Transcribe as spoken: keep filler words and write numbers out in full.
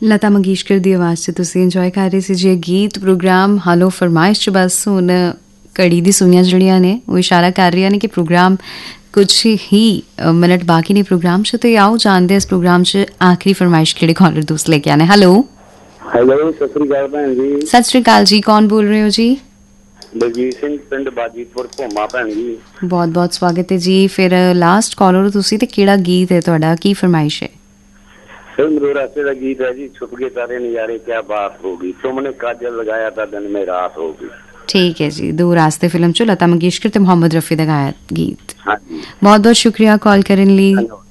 लता मंगेशकर दी आवाज़ से तुसीं इंजॉय कर रहे सी जी गीत प्रोग्राम हालो फरमाइश च बस हुण घड़ी दी सुइयां ਜਿਹੜੀਆਂ ਨੇ ਉਹ ਇਸ਼ਾਰਾ ਕਰ ਰਹੀਆਂ ਨੇ ਕਿ ਪ੍ਰੋਗਰਾਮ ਕੁਝ ਹੀ ਮਿੰਟ ਬਾਕੀ ਨੇ ਪ੍ਰੋਗਰਾਮ 'ਚ ਤੇ ਆਓ ਜਾਣਦੇ ਇਸ ਪ੍ਰੋਗਰਾਮ 'ਚ ਆਖਰੀ ਫਰਮਾਇਸ਼ ਕਿਹੜੇ ਕਾਲਰ ਦੋਸਤ ਲੈ ਕੇ ਆਨੇ। ਹੈਲੋ ਹੈਲੋ ਸਤਿ ਸ੍ਰੀ ਅਕਾਲ ਭੈਣ ਜੀ। ਸਤਿ ਸ੍ਰੀ ਅਕਾਲ ਜੀ, ਕੌਣ ਬੋਲ ਰਹੇ ਹੋ ਜੀ? ਬਲਜੀਤ ਸਿੰਘ, ਪਿੰਡ ਬਾਜੀਪੁਰ ਭੋਮਾ ਭੈਣ ਜੀ। ਬਹੁਤ ਬਹੁਤ ਸਵਾਗਤ ਹੈ ਜੀ। ਫਿਰ ਲਾਸਟ ਕਾਲਰ ਤੁਸੀਂ ਤੇ ਕਿਹੜਾ ਗੀਤ ਹੈ ਤੁਹਾਡਾ, ਕੀ ਫਰਮਾਇਸ਼ ਹੈ? फिर मेरे रास्ते का गीत है जी, छुप गए सारे नजारे क्या बात होगी, तुमने काजल लगाया था दिन में रात होगी। ठीक है जी, दो रास्ते फिल्म चो लता मंगेशकर ते मोहम्मद रफी दा गाया गीत। हाँ जी, बहुत बहुत शुक्रिया कॉल करने लिए।